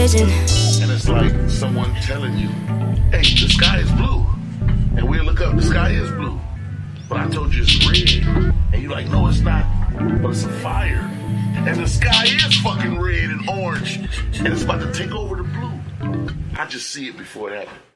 vision. And it's like someone telling you, hey, the sky is blue. And we'll look up, the sky is blue. But I told you it's red. And you're like, no, it's not. But it's a fire. And the sky is fucking red and orange. And it's about to take over the blue. I just see it before it happens.